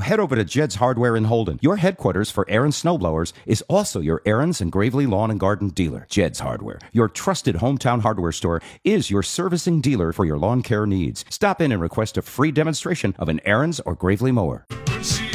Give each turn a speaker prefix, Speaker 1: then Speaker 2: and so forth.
Speaker 1: head over to Jed's Hardware in Holden. Your headquarters for Aaron's snowblowers is also your Aaron's and Gravely Lawn and Garden dealer. Jed's Hardware, your trusted hometown hardware store, is your servicing dealer for your lawn care needs. Stop in and request a free demonstration of an Aaron's or Gravely mower.
Speaker 2: When she